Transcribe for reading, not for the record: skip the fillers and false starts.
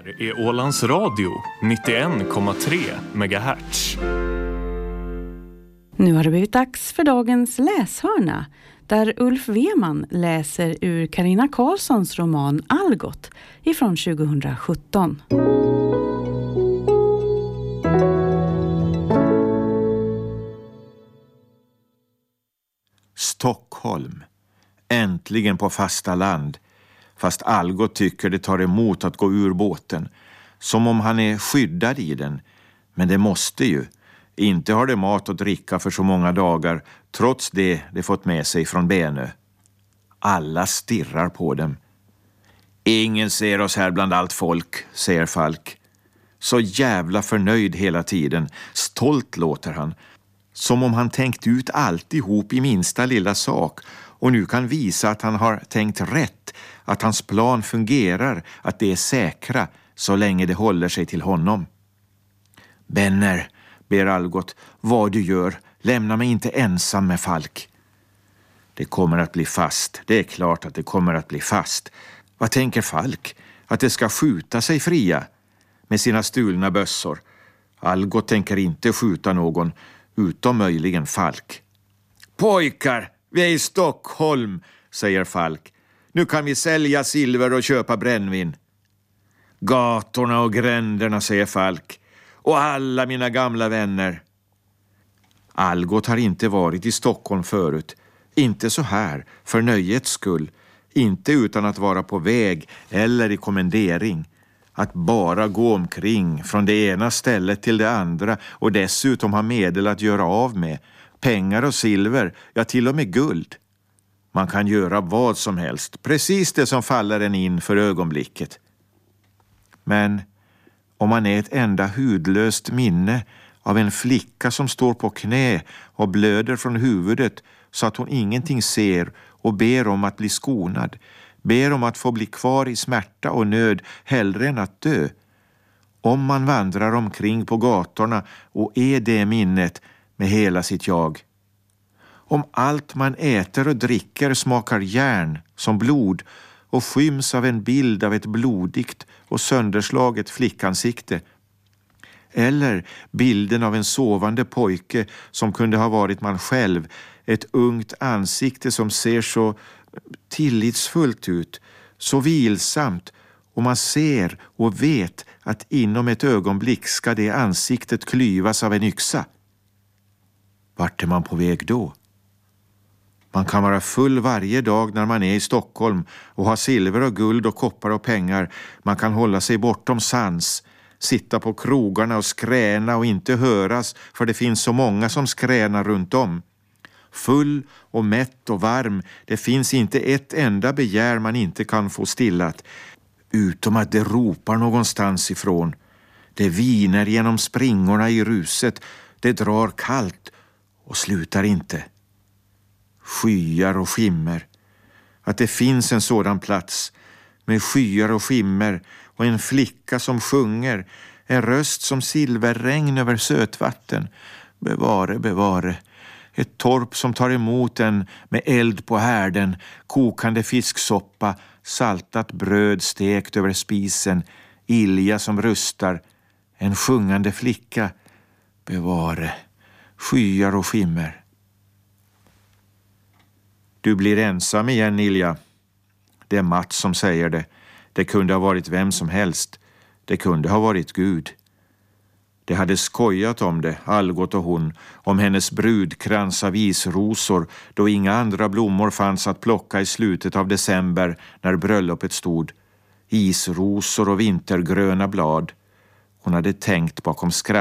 Här är Ålands Radio 91,3 MHz. Nu har det blivit dags för dagens läshörna, där Ulf Weman läser ur Carina Karlssons roman Algot ifrån 2017. Stockholm. Äntligen på fasta land. Fast Algot tycker det tar emot att gå ur båten. Som om han är skyddad i den. Men det måste ju. Inte har det mat och dricka för så många dagar, trots det fått med sig från Benö. Alla stirrar på dem. Ingen ser oss här bland allt folk, säger Falk. Så jävla förnöjd hela tiden. Stolt låter han. Som om han tänkt ut alltihop i minsta lilla sak och nu kan visa att han har tänkt rätt, att hans plan fungerar, att det är säkra så länge det håller sig till honom. Benner, ber Algot, vad du gör, lämna mig inte ensam med Falk. Det kommer att bli fast, det är klart att det kommer att bli fast. Vad tänker Falk? Att det ska skjuta sig fria med sina stulna bössor? Algot tänker inte skjuta någon, utom möjligen Falk. Pojkar, vi är i Stockholm, säger Falk. Nu kan vi sälja silver och köpa brännvin. Gatorna och gränderna, säger Falk. Och alla mina gamla vänner. Algot har inte varit i Stockholm förut. Inte så här, för nöjets skull. Inte utan att vara på väg eller i kommendering. Att bara gå omkring från det ena stället till det andra och dessutom ha medel att göra av med. Pengar och silver, ja till och med guld. Man kan göra vad som helst, precis det som faller en in för ögonblicket. Men om man är ett enda hudlöst minne av en flicka som står på knä och blöder från huvudet så att hon ingenting ser och ber om att bli skonad, ber om att få bli kvar i smärta och nöd hellre än att dö. Om man vandrar omkring på gatorna och är det minnet med hela sitt jag. Om allt man äter och dricker smakar järn som blod och skyms av en bild av ett blodigt och sönderslaget flickansikte. Eller bilden av en sovande pojke som kunde ha varit man själv, ett ungt ansikte som ser så tillitsfullt ut, så vilsamt, och man ser och vet att inom ett ögonblick ska det ansiktet klyvas av en yxa. Vart är man på väg då? Man kan vara full varje dag när man är i Stockholm och ha silver och guld och koppar och pengar. Man kan hålla sig bortom sans, sitta på krogarna och skräna och inte höras för det finns så många som skränar runt om. Full och mätt och varm, det finns inte ett enda begär man inte kan få stillat, utom att det ropar någonstans ifrån. Det viner genom springorna i ruset, det drar kallt och slutar inte. Skyar och skimmer. Att det finns en sådan plats med skyar och skimmer och en flicka som sjunger, en röst som silverregn över sötvatten. Bevare, bevare. Ett torp som tar emot en med eld på härden, kokande fisksoppa, saltat bröd stekt över spisen, ilja som rustar, en sjungande flicka. Bevare, skyar och skimmer. Du blir ensam igen, Ilja. Det är Mats som säger det. Det kunde ha varit vem som helst. Det kunde ha varit Gud. Det hade skojat om det, Algot och hon, om hennes brudkrans av isrosor då inga andra blommor fanns att plocka i slutet av december när bröllopet stod. Isrosor och vintergröna blad. Hon hade tänkt bakom skratt.